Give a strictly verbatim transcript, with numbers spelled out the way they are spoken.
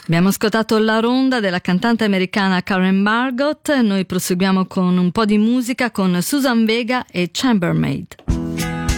Abbiamo ascoltato La Ronda della cantante americana Karen Margot. Noi proseguiamo con un po' di musica con Susan Vega e Chambermaid.